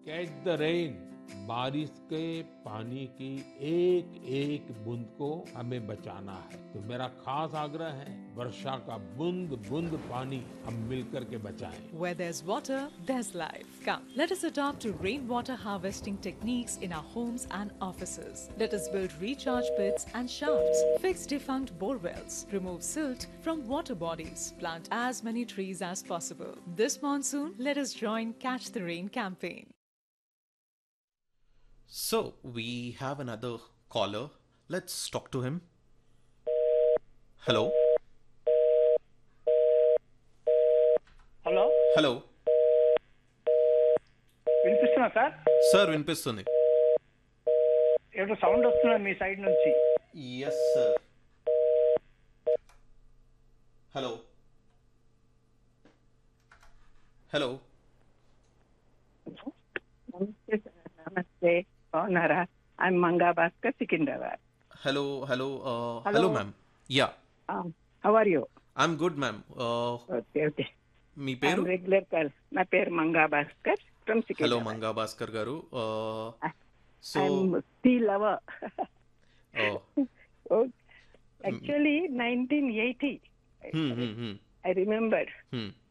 Catch the rain. बारिश के पानी की एक एक बूंद को हमें बचाना है। तो मेरा खास आग्रह है, वर्षा का बूंद बूंद पानी हम मिलकर के बचाएं। Where there's water, there's life. Come, let us adopt to rainwater harvesting techniques in our homes and offices. Let us build recharge pits and shafts, fix defunct bore wells, remove silt from water bodies, plant as many trees as possible. This monsoon, let us join Catch the Rain campaign. So we have another caller. Let's talk to him. Hello. Hello Hello. వినిపిస్తున్నా sir? Sir వినిపిస్తుంది. ఏదో sound వస్తున్నది మీ side నుంచి. Yes sir. Hello. Hello. నమస్తే sir, నమస్తే, బాగున్నారా? I'm Manga Bhaskar, Secunderabad. Hello. Hello. Hello. Hello ma'am. Yeah. How are you? I'm good ma'am. Okay okay. మీ పేరు? Regular call. నా పేరు మంగా భాస్కర్ ఫ్రమ్ హలో సికింద్రాబాద్. మంగా భాస్కర్ గారు. So I'm tea lover. Actually 1980 I remember